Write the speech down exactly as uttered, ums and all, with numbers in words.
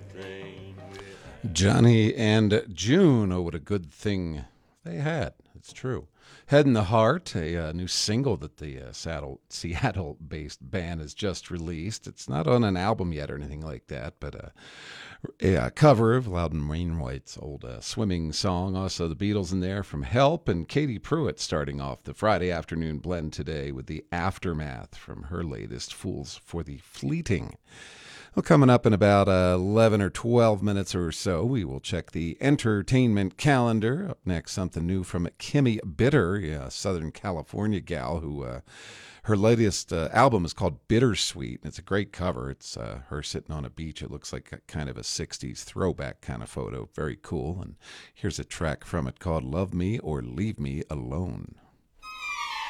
Johnny and June. Oh, what a good thing they had. It's true. Head in the Heart, a uh, new single that the uh, Seattle, Seattle-based band has just released. It's not on an album yet or anything like that, but uh, a, a cover of Loudon Wainwright's old uh, swimming song. Also, the Beatles in there from Help, and Katie Pruitt starting off the Friday afternoon blend today with the Aftermath from her latest Fools for the Fleeting. Well, coming up in about uh, eleven or twelve minutes or so, we will check the entertainment calendar. Up next, something new from Kimmy Bitter, a Southern California gal who uh, her latest uh, album is called Bittersweet. And it's a great cover. It's uh, her sitting on a beach. It looks like a, kind of a sixties throwback kind of photo. Very cool. And here's a track from it called Love Me or Leave Me Alone.